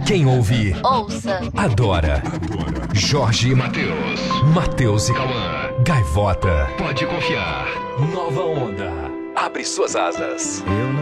Quem ouve, ouça, adora. Jorge e Matheus. Matheus e Cauã. Gaivota. Pode confiar. Nova onda. Abre suas asas.